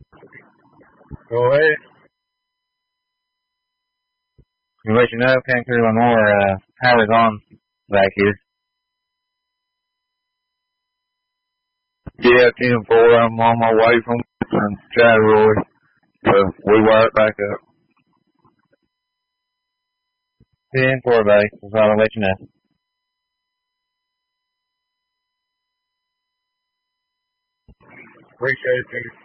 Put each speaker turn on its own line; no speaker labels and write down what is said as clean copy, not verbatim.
Go ahead. You let you know, can't carry one more, power's on back here. Yeah, 10-4, I'm on my way from Chatteroy. So we wire it back up. 10-4, buddy. That's all I'll let you know. Appreciate it, Peter.